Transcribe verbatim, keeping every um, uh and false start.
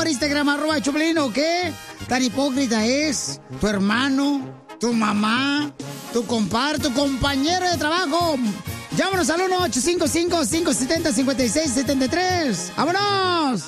por Instagram, arroba Choplin, ¿o qué? Tan hipócrita es tu hermano, tu mamá, tu compadre, tu compañero de trabajo. Llámanos al uno ocho cinco cinco, cinco siete cero, cinco seis siete tres. ¡Vámonos!